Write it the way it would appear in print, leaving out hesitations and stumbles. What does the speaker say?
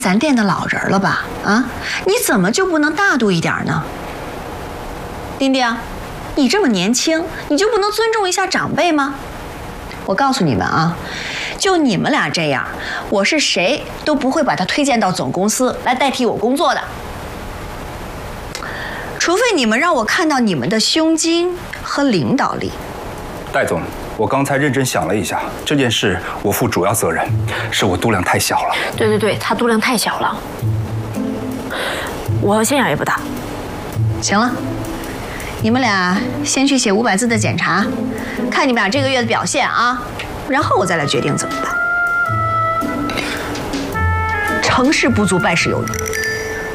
咱店的老人了吧？啊，你怎么就不能大度一点呢？丁丁，你这么年轻，你就不能尊重一下长辈吗？我告诉你们啊，就你们俩这样，我是谁都不会把他推荐到总公司来代替我工作的。除非你们让我看到你们的胸襟和领导力。 戴总，我刚才认真想了一下，这件事我负主要责任，是我度量太小了。 对，他度量太小了，我心眼也不大。 行了，你们俩先去写500字的检查，看你们俩这个月的表现啊，然后我再来决定怎么办。成事不足败事有余。